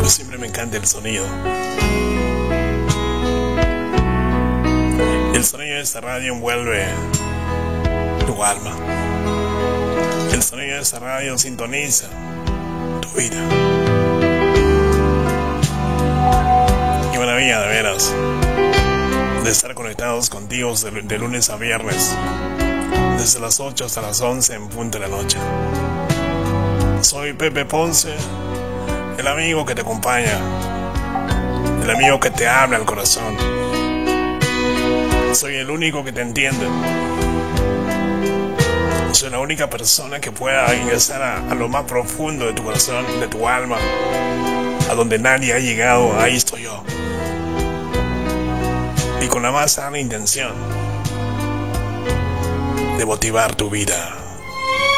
Siempre me encanta el sonido. El sonido de esta radio envuelve tu alma. El sonido de esta radio sintoniza tu vida. Qué maravilla, de veras, de estar conectados contigo de lunes a viernes, desde las 8 hasta las 11 en punto de la noche. Soy Pepe Ponce, el amigo que te acompaña, el amigo que te habla al corazón. Soy el único que te entiende. Soy la única persona que pueda ingresar a lo más profundo de tu corazón, de tu alma, a donde nadie ha llegado. Ahí estoy yo, y con la más sana intención de motivar tu vida.